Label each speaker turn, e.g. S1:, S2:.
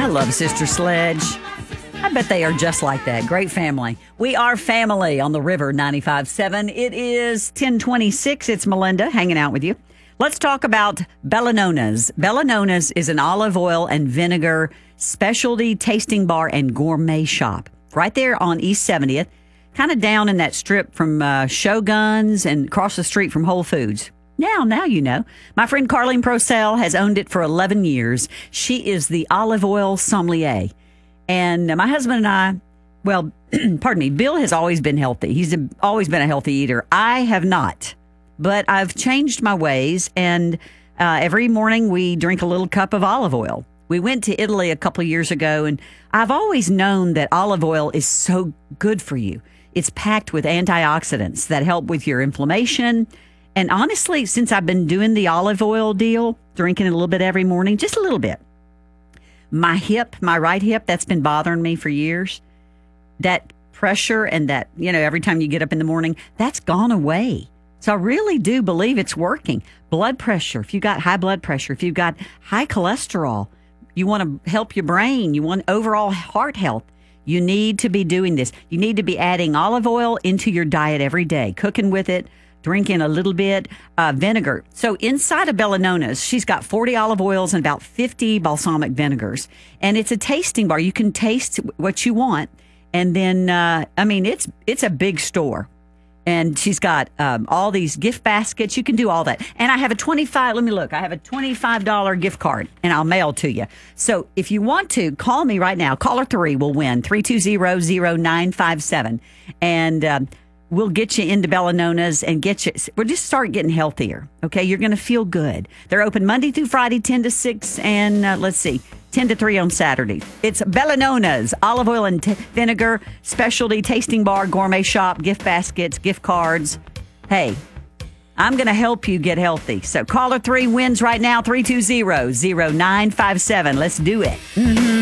S1: I love Sister Sledge. I bet they are just like that. Great family. We are family on the River 95.7. It is 10:26. It's Melinda hanging out with you. Let's talk about Bellanona's. Bellanona's is an olive oil and vinegar specialty tasting bar and gourmet shop right there on East 70th, kind of down in that strip from Shoguns and across the street from Whole Foods. Now you know. My friend Carlene Procell has owned it for 11 years. She is the olive oil sommelier. And my husband and I, well, pardon me, Bill has always been healthy. He's always been a healthy eater. I have not, but I've changed my ways. And every morning we drink a little cup of olive oil. We went to Italy a couple of years ago, and I've always known that olive oil is so good for you. It's packed with antioxidants that help with your inflammation. And honestly, since I've been doing the olive oil deal, drinking a little bit every morning, just a little bit, my right hip, that's been bothering me for years. That pressure and that, every time you get up in the morning, that's gone away. So I really do believe it's working. Blood pressure, if you've got high blood pressure, if you've got high cholesterol, you want to help your brain, you want overall heart health, you need to be doing this. You need to be adding olive oil into your diet every day, cooking with it, drinking a little bit vinegar. So inside of Bellanona's, she's got 40 olive oils and about 50 balsamic vinegars. And it's a tasting bar. You can taste what you want. And then, it's a big store. And she's got all these gift baskets. You can do all that. And I have a I have a $25 gift card, and I'll mail to you. So if you want to, call me right now. Caller 3 will win, 320-0957. And we'll get you into Bellanona's and we'll just start getting healthier. Okay, you're going to feel good. They're open Monday through Friday, 10 to 6, and 10 to 3 on Saturday. It's Bellanona's, olive oil and vinegar, specialty tasting bar, gourmet shop, gift baskets, gift cards. Hey, I'm going to help you get healthy. So caller 3 wins right now, 320-0957. Let's do it.